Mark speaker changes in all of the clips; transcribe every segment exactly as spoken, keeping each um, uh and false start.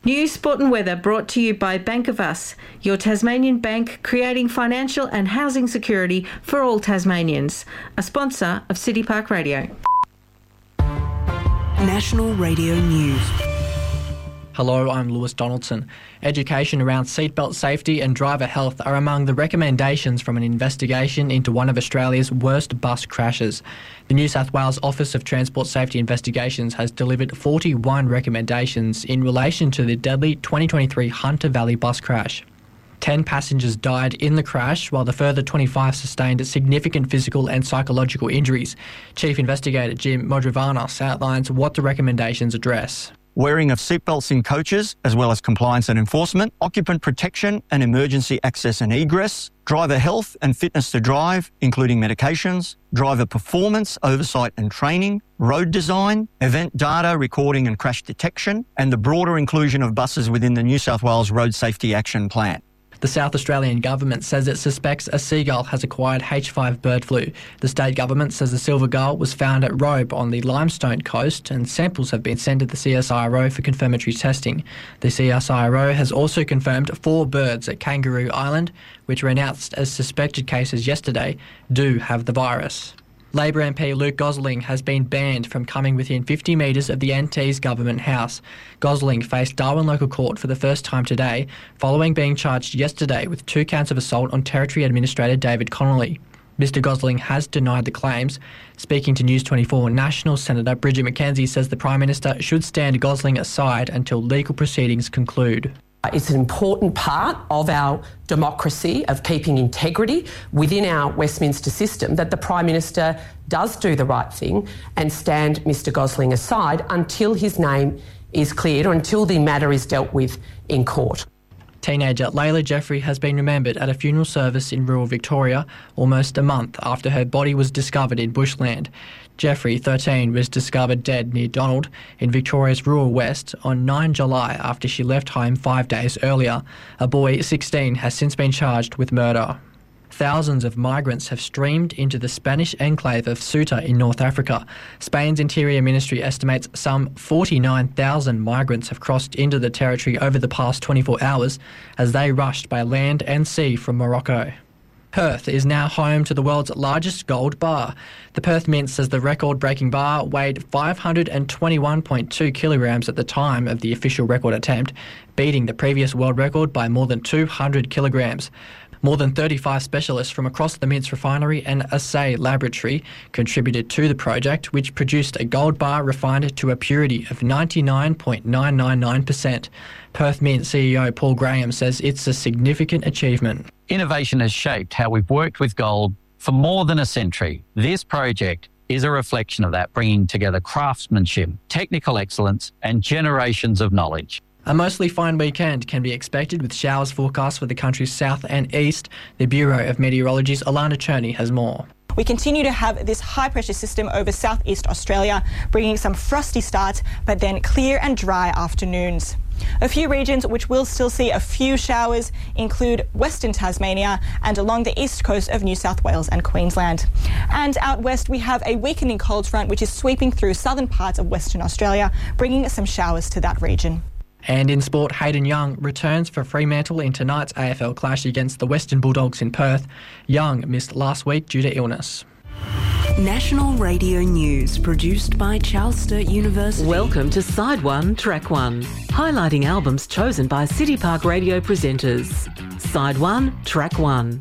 Speaker 1: News, sport and weather brought to you by Bank of Us, your Tasmanian bank creating financial and housing security for all Tasmanians. A sponsor of City Park Radio.
Speaker 2: National Radio News.
Speaker 3: Hello, I'm Lewis Donaldson. Education around seatbelt safety and driver health are among the recommendations from an investigation into one of Australia's worst bus crashes. The New South Wales Office of Transport Safety Investigations has delivered forty-one recommendations in relation to the deadly twenty twenty-three Hunter Valley bus crash. Ten passengers died in the crash, while the further twenty-five sustained significant physical and psychological injuries. Chief Investigator Jim Modrovanos outlines what the recommendations address.
Speaker 4: Wearing of seatbelts in coaches, as well as compliance and enforcement, occupant protection and emergency access and egress, driver health and fitness to drive, including medications, driver performance, oversight and training, road design, event data, recording and crash detection, and the broader inclusion of buses within the New South Wales Road Safety Action Plan.
Speaker 3: The South Australian government says it suspects a seagull has acquired H five bird flu. The state government says the silver gull was found at Robe on the Limestone coast, and samples have been sent to the C S I R O for confirmatory testing. The C S I R O has also confirmed four birds at Kangaroo Island, which were announced as suspected cases yesterday, do have the virus. Labor M P Luke Gosling has been banned from coming within fifty metres of the N T's government house. Gosling faced Darwin local court for the first time today, following being charged yesterday with two counts of assault on Territory Administrator David Connolly. Mister Gosling has denied the claims. Speaking to News twenty-four, National Senator Bridget McKenzie says the Prime Minister should stand Gosling aside until legal proceedings conclude.
Speaker 5: It's an important part of our democracy, of keeping integrity within our Westminster system, that the Prime Minister does do the right thing and stand Mister Gosling aside until his name is cleared or until the matter is dealt with in court.
Speaker 3: Teenager Layla Jeffrey has been remembered at a funeral service in rural Victoria almost a month after her body was discovered in bushland. Jeffrey, thirteen, was discovered dead near Donald in Victoria's rural west on the ninth of July after she left home five days earlier. A boy, sixteen, has since been charged with murder. Thousands of migrants have streamed into the Spanish enclave of Ceuta in North Africa. Spain's Interior Ministry estimates some forty-nine thousand migrants have crossed into the territory over the past twenty-four hours as they rushed by land and sea from Morocco. Perth is now home to the world's largest gold bar. The Perth Mint says the record-breaking bar weighed five hundred twenty-one point two kilograms at the time of the official record attempt, beating the previous world record by more than two hundred kilograms. More than thirty-five specialists from across the Mint's refinery and assay laboratory contributed to the project, which produced a gold bar refined to a purity of ninety-nine point nine nine nine percent. Perth Mint C E O Paul Graham says it's a significant achievement.
Speaker 6: Innovation has shaped how we've worked with gold for more than a century. This project is a reflection of that, bringing together craftsmanship, technical excellence and generations of knowledge.
Speaker 3: A mostly fine weekend can be expected with showers forecast for the country's south and east. The Bureau of Meteorology's Alana Cherney has more.
Speaker 7: We continue to have this high-pressure system over southeast Australia, bringing some frosty starts, but then clear and dry afternoons. A few regions which will still see a few showers include Western Tasmania and along the east coast of New South Wales and Queensland. And out west, we have a weakening cold front which is sweeping through southern parts of Western Australia, bringing some showers to that region.
Speaker 3: And in sport, Hayden Young returns for Fremantle in tonight's A F L clash against the Western Bulldogs in Perth. Young missed last week due to illness.
Speaker 2: National Radio News, produced by Charles Sturt University.
Speaker 8: Welcome to Side One, Track One, highlighting albums chosen by City Park Radio presenters. Side One, Track One.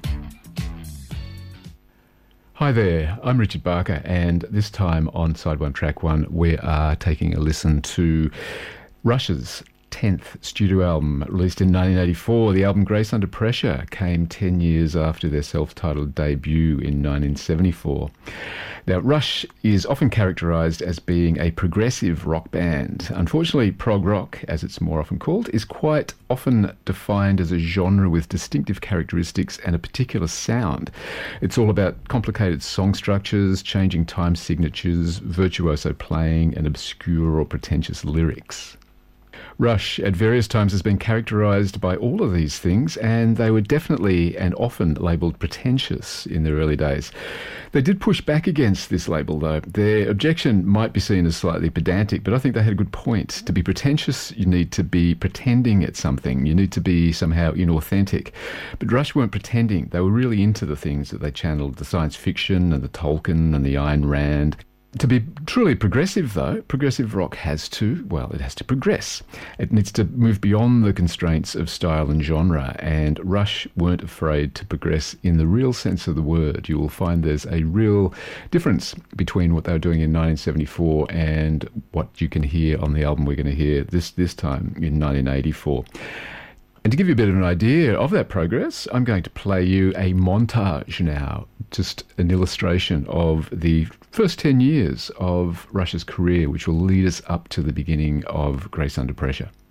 Speaker 9: Hi there, I'm Richard Barker, and this time on Side One, Track One, we are taking a listen to Rush's tenth studio album, released in nineteen eighty-four. The album Grace Under Pressure came ten years after their self-titled debut in nineteen seventy-four. Now, Rush is often characterised as being a progressive rock band. Unfortunately, prog rock, as it's more often called, is quite often defined as a genre with distinctive characteristics and a particular sound. It's all about complicated song structures, changing time signatures, virtuoso playing, and obscure or pretentious lyrics. Rush at various times has been characterised by all of these things, and they were definitely and often labelled pretentious in their early days. They did push back against this label, though. Their objection might be seen as slightly pedantic, but I think they had a good point. To be pretentious, you need to be pretending at something. You need to be somehow inauthentic. But Rush weren't pretending. They were really into the things that they channeled, the science fiction and the Tolkien and the Ayn Rand. To be truly progressive, though, progressive rock has to, well, it has to progress. It needs to move beyond the constraints of style and genre, and Rush weren't afraid to progress in the real sense of the word. You will find there's a real difference between what they were doing in nineteen seventy-four and what you can hear on the album we're going to hear this, this time in nineteen eighty-four. And to give you a bit of an idea of that progress, I'm going to play you a montage now, just an illustration of the first ten years of Rush's career, which will lead us up to the beginning of Grace Under Pressure.